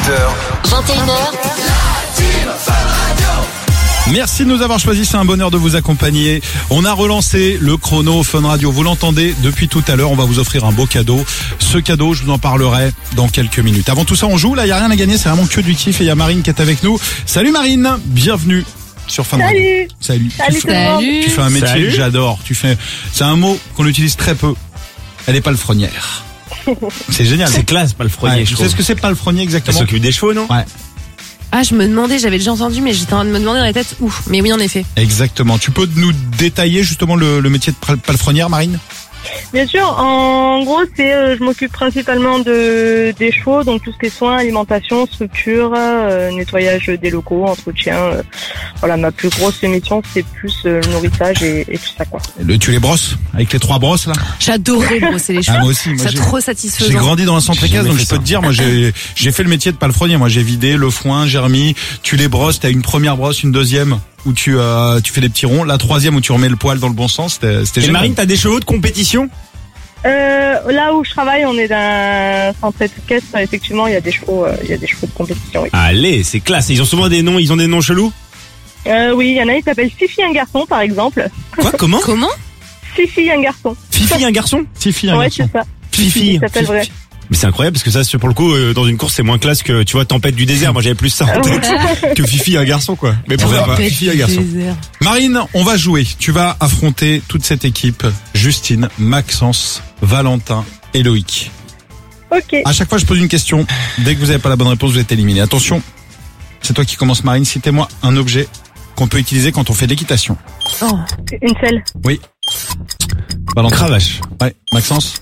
18h, 21h. Merci de nous avoir choisis, c'est un bonheur de vous accompagner. On a relancé le chrono Fun Radio, vous l'entendez depuis tout à l'heure, on va vous offrir un beau cadeau. Ce cadeau, je vous en parlerai dans quelques minutes. Avant tout ça, on joue, là il n'y a rien à gagner, c'est vraiment que du kiff et il y a Marine qui est avec nous. Salut Marine, bienvenue sur Fun Radio. Salut. Salut. Tu fais un métier que j'adore, c'est un mot qu'on utilise très peu, elle est palefrenière. C'est génial. C'est classe, palefrenier. Tu sais ce que c'est palefrenier Elle exactement? s'occupe des chevaux, non? Ouais. Ah, je me demandais, j'avais déjà entendu, mais j'étais en train de me demander dans la tête où. Mais oui, en effet. Exactement. Tu peux nous détailler justement le métier de palefrenière, Marine? Bien sûr, en gros, je m'occupe principalement des chevaux, donc tout ce qui est soins, alimentation, structure, nettoyage des locaux, entretien. Voilà, ma plus grosse émission, c'est plus le nourrissage et tout ça, quoi. Tu les brosses avec les 3 brosses là? J'adorais brosser les cheveux. Ah, moi aussi. C'est trop satisfaisant. J'ai grandi dans un centre équestre, donc je peux ça. te dire, moi j'ai fait le métier de palefrenier. Moi j'ai vidé le foin, j'ai remis. Tu les brosses, t'as une première brosse, une deuxième où tu fais des petits ronds, la troisième où tu remets le poil dans le bon sens. C'était Et génial. Marine, t'as des chevaux de compétition? Là où je travaille, on est dans un centre équestre. Effectivement, il y a des chevaux de compétition. Oui. Allez, c'est classe. Ils ont souvent des noms, chelous? Oui, il y en a qui s'appelle Fifi un garçon, par exemple. Quoi? Comment? Comment? Fifi un garçon. Fifi, un garçon? Fifi, un Ouais, garçon. c'est ça. Fifi. Il s'appelle vrai. Mais c'est incroyable parce que ça, pour le coup, dans une course, c'est moins classe que, tu vois, Tempête du désert. Moi, j'avais plus ça en tête que Fifi, un garçon, quoi. Mais pourquoi pas? Fifi, un garçon. Marine, on va jouer. Tu vas affronter toute cette équipe. Justine, Maxence, Valentin et Loïc. Ok. À chaque fois, je pose une question. Dès que vous n'avez pas la bonne réponse, vous êtes éliminé. Attention, c'est toi qui commence, Marine. Citez-moi un objet qu'on peut utiliser quand on fait de l'équitation. Oh. Une selle. Oui. Valentin. Cravache. Ouais. Maxence.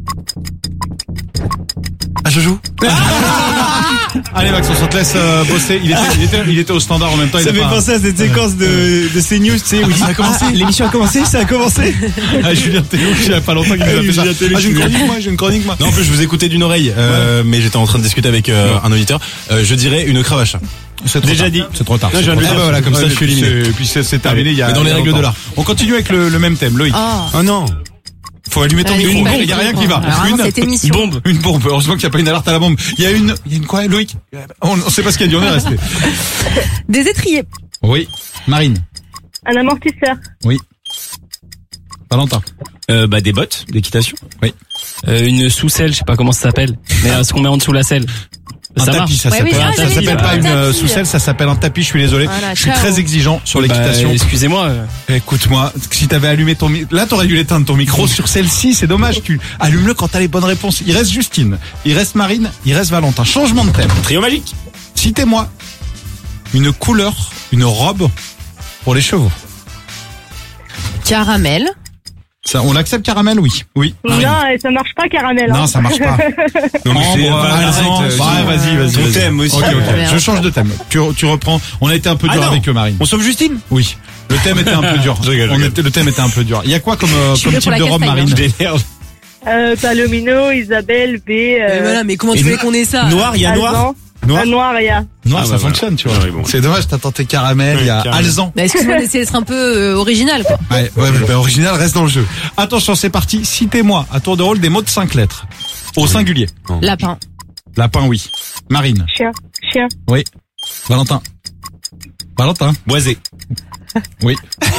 Ah, je joue. Allez Maxence, on te laisse bosser. Il était au standard en même temps. Ça il a fait pas- penser à cette séquence de CNews, tu sais, où il dit, l'émission a commencé, ça a commencé. Ah, Julien Théo, il y a pas longtemps qu'il nous a fait ça. Julien Théo, Ah, j'ai une chronique moi. Non, en plus, je vous écoutais d'une oreille, mais j'étais en train de discuter avec un auditeur. Je dirais une cravache. C'est trop Déjà tard. dit. C'est trop tard. Non, C'est j'ai trop un tard. but. Ah, voilà, comme ça, Ouais, je suis éliminé. Et puis c'est terminé. Il y a. Mais dans les règles de l'art. On continue avec le même thème, Loïc. Oh. Oh non. Faut allumer ton Allez, micro. une Il y a rien qui va. Alors, vraiment, cette émission. Une bombe. Heureusement qu'il n'y a pas une alerte à la bombe. Il y a une quoi, Loïc? On sait pas ce qu'il y a dit. On est resté. Des étriers. Oui. Marine. Un amortisseur. Oui. Valentin. Des bottes d'équitation. Oui. Une sous-selle, je sais pas comment ça s'appelle, mais ce qu'on met en dessous la selle. Un Ça tapis, marche. ça Ouais, s'appelle. oui, Ça j'allais s'appelle dire, pas un une tapis. sous-selle, ça s'appelle un tapis. Je suis désolé. Voilà, Je suis ciao. très exigeant sur l'équitation. Excusez-moi. Écoute-moi, si t'avais allumé ton micro, là t'aurais dû l'éteindre ton micro sur celle-ci, c'est dommage, tu allumes-le quand t'as les bonnes réponses. Il reste Justine, il reste Marine, il reste Valentin. Changement de thème. Trio magique. Citez-moi une couleur, une robe pour les chevaux. Caramel. Ça, on l'accepte caramel, oui. Oui. Marine. Non, ça marche pas caramel. Non, ça marche pas. Non, mais c'est, Ambre, alezan. Ouais, vas-y. Ton thème aussi. Ok, ok. Merde. Je change de thème. Tu reprends. On a été un peu dur non. avec eux, Marine. On sauve Justine? Oui. Le thème était un peu dur. Je rigole. Le thème était un peu dur. Il y a quoi comme suis là type pour la de robe, castagne, Marine? D'énerve. Palomino, Isabelle, B. Mais voilà, mais comment tu veux qu'on ait ça? Noir, il y a noir. Alezan. Noir. Noir, il y a. Noir, Ah, ça bah, fonctionne, tu vois. Ouais, bon. C'est dommage, t'as tenté caramel, il y a Ouais, carrément. alezan. Bah, excuse-moi d'essayer d'être un peu original, quoi. Ouais, original, reste dans le jeu. Attention, c'est parti. Citez-moi, à tour de rôle, des mots de 5 lettres. Au singulier. Lapin. Lapin, oui. Marine. Chien. Oui. Valentin. Boisé. Oui.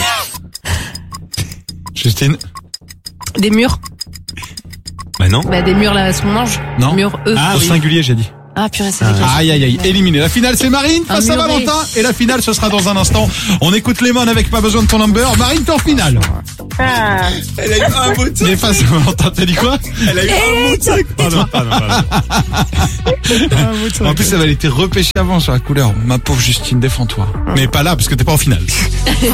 Justine. Des murs. Bah non. Bah, des murs là, ce qu'on mange. Non. Murs E. Au singulier, j'ai dit. Ah, purée, c'est vrai. Aïe, éliminé. La finale, c'est Marine face à muré. Valentin. Et la finale, ce sera dans un instant. On écoute Lemon avec Pas besoin de ton number. Marine, t'es en finale. Ah. Elle a eu un mot de Mais face à Valentin, t'as dit quoi? Elle a eu un mot de sac. Pardon. En plus, elle avait été repêchée avant sur la couleur. Ma pauvre Justine, défends-toi. Mais pas là, parce que t'es pas en finale.